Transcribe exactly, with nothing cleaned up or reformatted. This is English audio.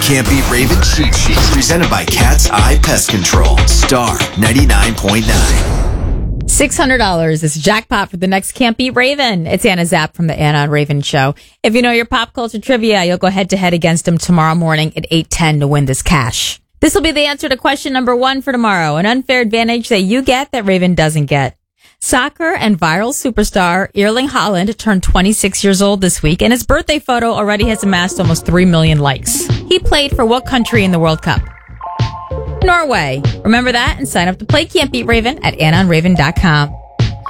Can't Beat Raven cheat sheet presented by Cat's Eye Pest Control. Star ninety-nine point nine. six hundred dollars is jackpot for the next Can't Beat Raven. It's Anna Zapp from the Anna and Raven Show. If you know your pop culture trivia, you'll go head to head against him tomorrow morning at eight ten to win this cash. This will be the answer to question number one for tomorrow, an unfair advantage that you get that Raven doesn't get. Soccer and viral superstar Erling Haaland turned twenty-six years old this week, and his birthday photo already has amassed almost three million likes. He played for what country in the World Cup? Norway. Remember that and sign up to play Can't Beat Raven at anna and raven dot com.